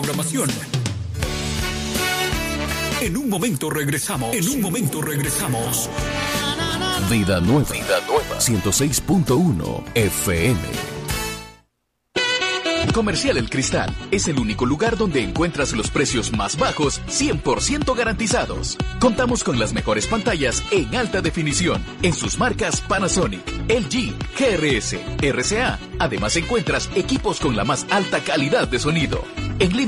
Programación. En un momento regresamos. Vida Nueva. 106.1 FM. Comercial El Cristal es el único lugar donde encuentras los precios más bajos, 100% garantizados. Contamos con las mejores pantallas en alta definición en sus marcas Panasonic, LG, GRS, RCA. Además encuentras equipos con la más alta calidad de sonido. En